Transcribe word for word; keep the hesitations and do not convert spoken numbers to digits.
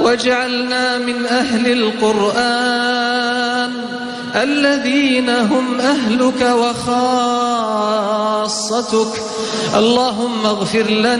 واجعلنا من أهل القرآن الذين هم أهلك وخاصتك. اللهم اغفر لنا